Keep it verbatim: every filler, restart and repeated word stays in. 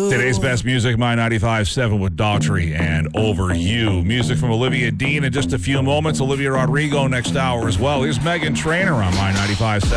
you. Today's best music, My ninety-five point seven with Daughtry and Over You. Music from Olivia Dean in just a few moments. Olivia Rodrigo next hour as well. Here's Megan Trainor on My ninety-five point seven.